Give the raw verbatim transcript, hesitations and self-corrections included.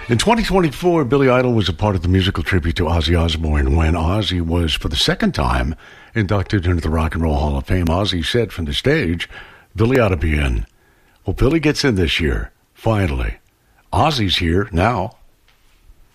In twenty twenty-four, Billy Idol was a part of the musical tribute to Ozzy Osbourne when Ozzy was, for the second time, inducted into the Rock and Roll Hall of Fame. Ozzy said from the stage, Billy ought to be in. Well, Billy gets in this year, finally. Ozzy's here now.